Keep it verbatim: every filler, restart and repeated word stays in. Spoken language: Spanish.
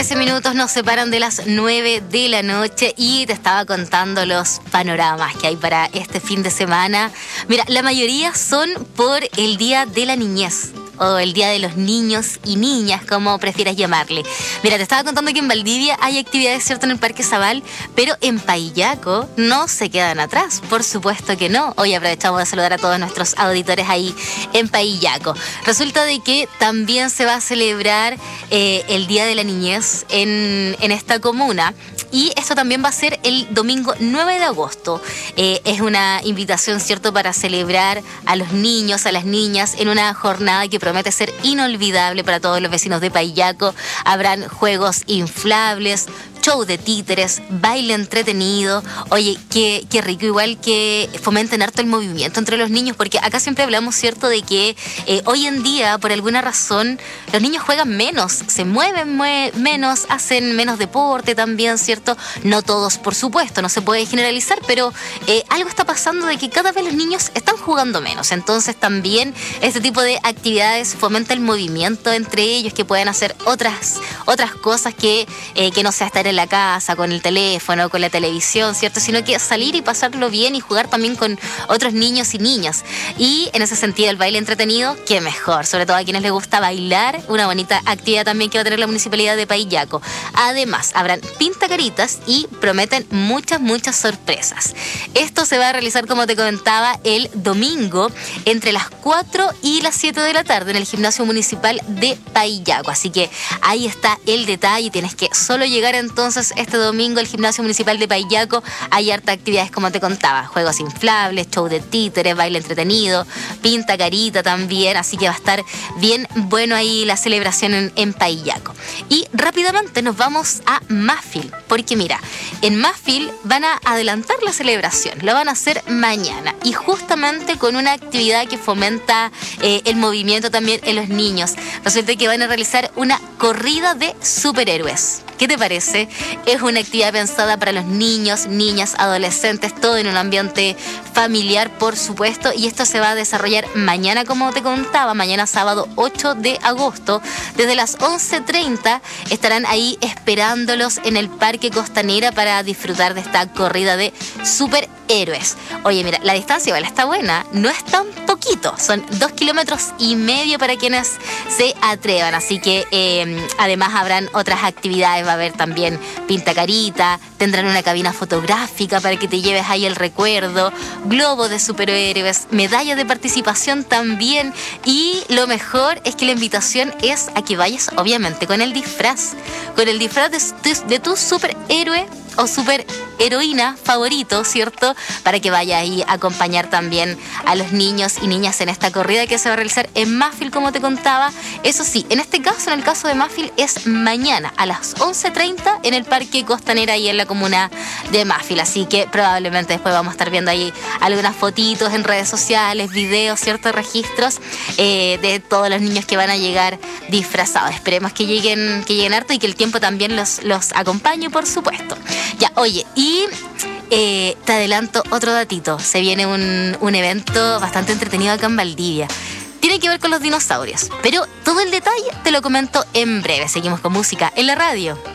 trece minutos nos separan de las nueve de la noche y te estaba contando los panoramas que hay para este fin de semana. Mira, la mayoría son por el Día de la Niñez o el Día de los Niños y Niñas, como prefieras llamarle. Mira, te estaba contando que en Valdivia hay actividades, ¿cierto?, en el Parque Zabal, pero en Pajillaco no se quedan atrás, por supuesto que no. Hoy aprovechamos de saludar a todos nuestros auditores ahí en Pajillaco. Resulta de que también se va a celebrar eh, el Día de la Niñez en, en esta comuna, y esto también va a ser el domingo nueve de agosto. Eh, es una invitación, ¿cierto?, para celebrar a los niños, a las niñas, en una jornada que promete ser inolvidable para todos los vecinos de Pajillaco. Habrán juegos inflables, show de títeres, baile entretenido. Oye, qué, qué rico, igual que fomenten harto el movimiento entre los niños, porque acá siempre hablamos, ¿cierto?, de que eh, hoy en día, por alguna razón, los niños juegan menos, se mueven mue- menos, hacen menos deporte también, ¿cierto? No todos, por supuesto, no se puede generalizar, pero eh, algo está pasando de que cada vez los niños están jugando menos. Entonces también este tipo de actividades fomenta el movimiento entre ellos, que puedan hacer otras, otras cosas que, eh, que no sea estar en la casa, con el teléfono, con la televisión, ¿cierto? Sino que salir y pasarlo bien y jugar también con otros niños y niñas. Y en ese sentido, el baile entretenido, qué mejor, sobre todo a quienes les gusta bailar, una bonita actividad también que va a tener la Municipalidad de Pajillaco. Además, habrán pintacaritas y prometen muchas, muchas sorpresas. Esto se va a realizar, como te comentaba, el domingo entre las cuatro y las siete de la tarde en el Gimnasio Municipal de Pajillaco. Así que ahí está el detalle, tienes que solo llegar entonces Entonces, este domingo el Gimnasio Municipal de Pajillaco. Hay hartas actividades, como te contaba, juegos inflables, show de títeres, baile entretenido, pinta carita también, así que va a estar bien bueno ahí la celebración en, en Pajillaco. Y rápidamente nos vamos a Mafil, porque mira, en Mafil van a adelantar la celebración, lo van a hacer mañana, y justamente con una actividad que fomenta eh, el movimiento también en los niños. Resulta que van a realizar una corrida de superhéroes. ¿Qué te parece? Es una actividad pensada para los niños, niñas, adolescentes, todo en un ambiente familiar, por supuesto, y esto se va a desarrollar mañana, como te contaba, mañana sábado ocho de agosto, desde las once treinta estarán ahí esperándolos en el Parque Costanera para disfrutar de esta corrida de superhéroes. Oye, mira, la distancia igual está buena, no es tan poquito, son dos kilómetros y medio para quienes se atrevan, así que eh, además habrán otras actividades. Va a haber también pintacarita, tendrán una cabina fotográfica para que te lleves ahí el recuerdo, globo de superhéroes, medalla de participación también, y lo mejor es que la invitación es a que vayas obviamente con el disfraz, con el disfraz de, de, de tu superhéroe o superheroína favorito, ¿cierto? Para que vaya ahí a acompañar también a los niños y niñas en esta corrida que se va a realizar en Mafil, como te contaba. Eso sí, en este caso, en el caso de Mafil, es mañana a las once treinta en el Parque Costanera y en la comuna de Mafil. Así que probablemente después vamos a estar viendo ahí algunas fotitos en redes sociales, videos, ¿cierto? Registros eh, de todos los niños que van a llegar disfrazados. Esperemos que lleguen, que lleguen harto y que el tiempo también los, los acompañe, por supuesto. Ya, oye, y eh, te adelanto otro datito. Se viene un, un evento bastante entretenido acá en Valdivia. Tiene que ver con los dinosaurios, pero todo el detalle te lo comento en breve. Seguimos con música en la radio.